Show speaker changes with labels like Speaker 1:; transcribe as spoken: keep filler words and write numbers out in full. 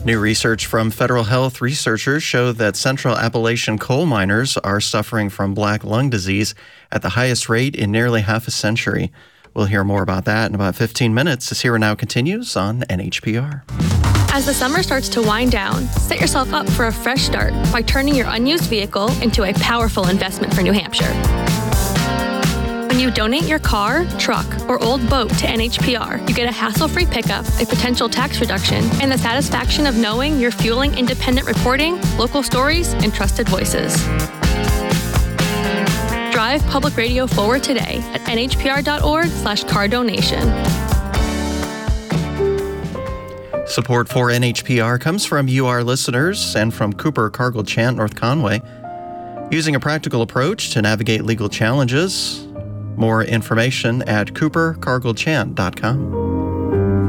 Speaker 1: New research from federal health researchers show that Central Appalachian coal miners are suffering from black lung disease at the highest rate in nearly half a century. We'll hear more about that in about fifteen minutes as Here and Now continues on N H P R.
Speaker 2: As the summer starts to wind down, set yourself up for a fresh start by turning your unused vehicle into a powerful investment for New Hampshire. When you donate your car, truck, or old boat to N H P R, you get a hassle-free pickup, a potential tax reduction, and the satisfaction of knowing you're fueling independent reporting, local stories, and trusted voices. Drive public radio forward today at N H P R dot org slash car donation.
Speaker 1: Support for N H P R comes from you, our listeners, and from Cooper Cargill Chant, North Conway. Using a practical approach to navigate legal challenges. More information at cooper cargill chant dot com.